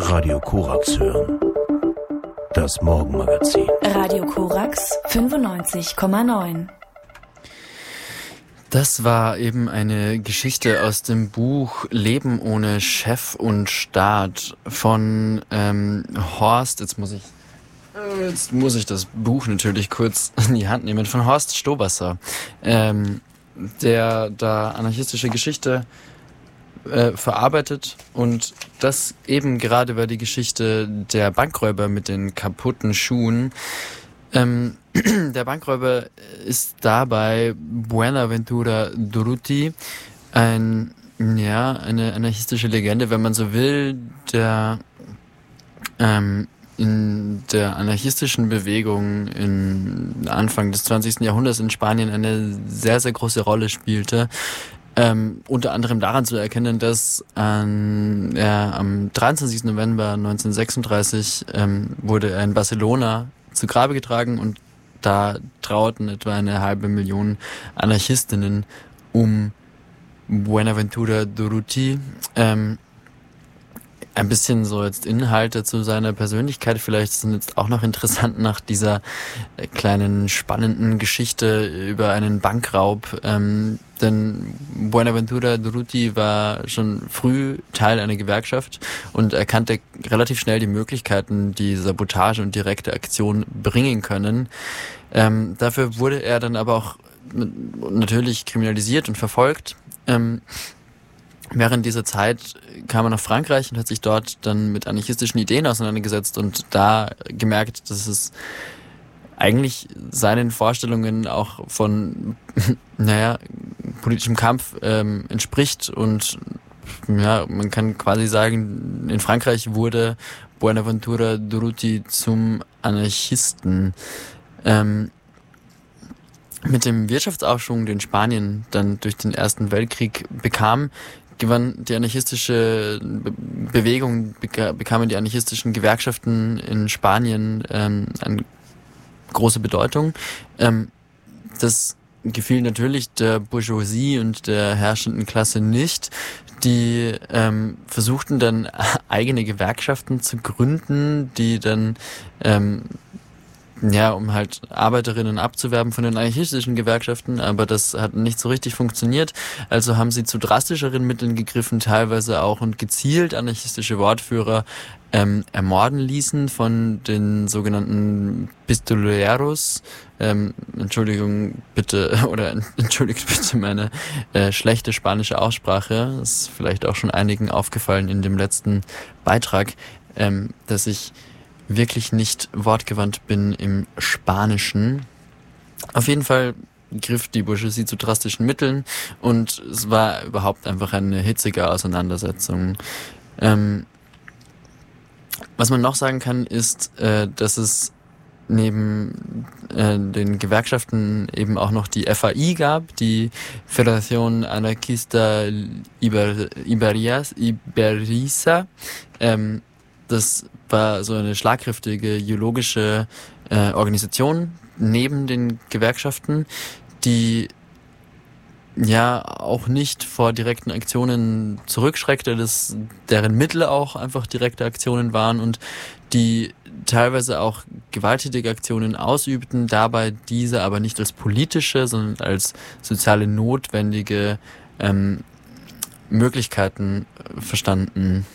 Radio Korax hören. Das Morgenmagazin. Radio Korax 95,9. Das war eben eine Geschichte aus dem Buch Leben ohne Chef und Staat von Horst, jetzt muss ich das Buch natürlich kurz in die Hand nehmen, von Horst Stobasser, der da anarchistische Geschichte verarbeitet, und das eben gerade über die Geschichte der Bankräuber mit den kaputten Schuhen. Der Bankräuber ist dabei Buenaventura Durruti, eine anarchistische Legende, wenn man so will, der in der anarchistischen Bewegung in Anfang des 20. Jahrhunderts in Spanien eine sehr, sehr große Rolle spielte. Unter anderem daran zu erkennen, dass er am 23. November 1936 wurde er in Barcelona zu Grabe getragen, und da trauerten etwa 500.000 Anarchistinnen um Buenaventura Durruti. Ein bisschen so jetzt Inhalte zu seiner Persönlichkeit vielleicht sind jetzt auch noch interessant nach dieser kleinen spannenden Geschichte über einen Bankraub. Denn Buenaventura Durruti war schon früh Teil einer Gewerkschaft und erkannte relativ schnell die Möglichkeiten, die Sabotage und direkte Aktion bringen können. Dafür wurde er dann aber auch natürlich kriminalisiert und verfolgt. Während dieser Zeit kam er nach Frankreich und hat sich dort dann mit anarchistischen Ideen auseinandergesetzt und da gemerkt, dass es eigentlich seinen Vorstellungen auch von politischem Kampf entspricht. Und ja, man kann quasi sagen, in Frankreich wurde Buenaventura Durruti zum Anarchisten. Mit dem Wirtschaftsaufschwung, den Spanien dann durch den Ersten Weltkrieg bekam, gewann die anarchistische Bewegung, bekamen die anarchistischen Gewerkschaften in Spanien eine große Bedeutung. Das gefiel natürlich der Bourgeoisie und der herrschenden Klasse nicht. Die versuchten dann eigene Gewerkschaften zu gründen, die dann um halt Arbeiterinnen abzuwerben von den anarchistischen Gewerkschaften, aber das hat nicht so richtig funktioniert. Also haben sie zu drastischeren Mitteln gegriffen, teilweise auch, und gezielt anarchistische Wortführer ermorden ließen von den sogenannten Pistoleros. Entschuldigt bitte meine schlechte spanische Aussprache. Das ist vielleicht auch schon einigen aufgefallen in dem letzten Beitrag, dass ich wirklich nicht wortgewandt bin im Spanischen. Auf jeden Fall griff die Bourgeoisie zu drastischen Mitteln und es war überhaupt einfach eine hitzige Auseinandersetzung. Was man noch sagen kann, ist, dass es neben den Gewerkschaften eben auch noch die FAI gab, die Federación Anarquista Iberiza. Das war so eine schlagkräftige ideologische Organisation neben den Gewerkschaften, die ja auch nicht vor direkten Aktionen zurückschreckte, deren Mittel auch einfach direkte Aktionen waren und die teilweise auch gewalttätige Aktionen ausübten, dabei diese aber nicht als politische, sondern als soziale notwendige Möglichkeiten verstanden.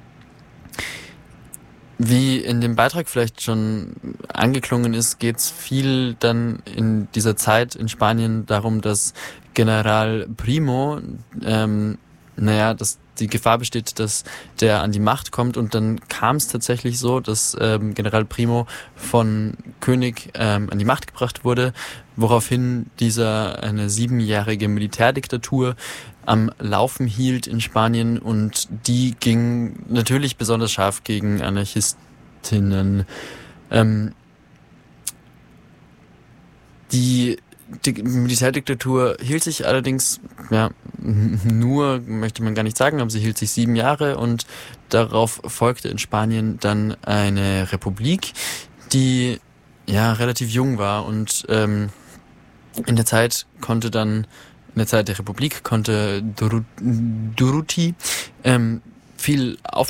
Wie in dem Beitrag vielleicht schon angeklungen ist, geht es viel dann in dieser Zeit in Spanien darum, dass General Primo, dass die Gefahr besteht, dass der an die Macht kommt, und dann kam es tatsächlich so, dass General Primo von König an die Macht gebracht wurde, woraufhin dieser eine 7-jährige Militärdiktatur am Laufen hielt in Spanien, und die ging natürlich besonders scharf gegen Anarchistinnen. Die Militärdiktatur hielt sich allerdings, nur möchte man gar nicht sagen, aber sie hielt sich 7 Jahre, und darauf folgte in Spanien dann eine Republik, die relativ jung war, und in der Zeit der Republik konnte Durruti viel